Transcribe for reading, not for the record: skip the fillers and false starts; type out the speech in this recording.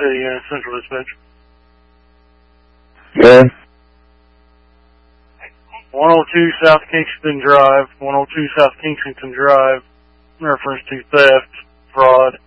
Central Dispatch. Good. 102 South Kingston Drive, 102 South Kensington Drive, reference to theft, fraud,